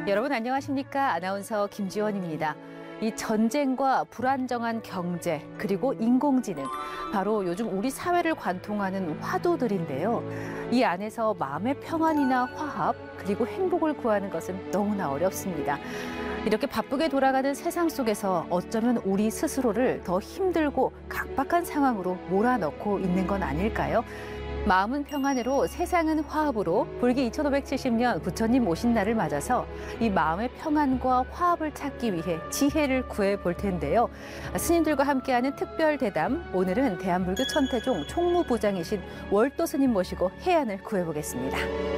여러분 안녕하십니까? 아나운서 김지원입니다. 이 전쟁과 불안정한 경제 그리고 인공지능, 바로 요즘 우리 사회를 관통하는 화두들인데요. 이 안에서 마음의 평안이나 화합 그리고 행복을 구하는 것은 너무나 어렵습니다. 이렇게 바쁘게 돌아가는 세상 속에서 어쩌면 우리 스스로를 더 힘들고 각박한 상황으로 몰아넣고 있는 건 아닐까요? 마음은 평안으로 세상은 화합으로 불기 2570년 부처님 오신 날을 맞아서 이 마음의 평안과 화합을 찾기 위해 지혜를 구해볼 텐데요. 스님들과 함께하는 특별 대담, 오늘은 대한불교 천태종 총무부장이신 월도 스님 모시고 해안을 구해보겠습니다.